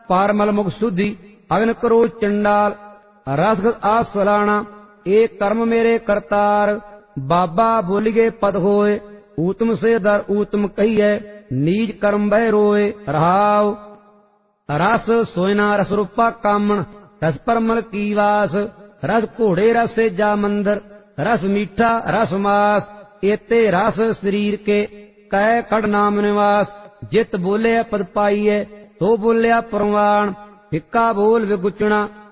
पारमल मुख शुद्धि अग्न करो चंडाल रस आस फलाना ए कर्म मेरे करतार बाबा बोलिए पद होए ऊतम से दर ऊतम कहिए नीज कर्म बह रोए रहाव रस सोयना रस रूपा कामण रस परमल की वास रस घोड़े रस जा मंदिर रस मीठा रस मास एते रस शरीर के कै कड़ नाम निवास जित बोले पद पाइए तो बोलिया परवान फिक्का बोल विगुचना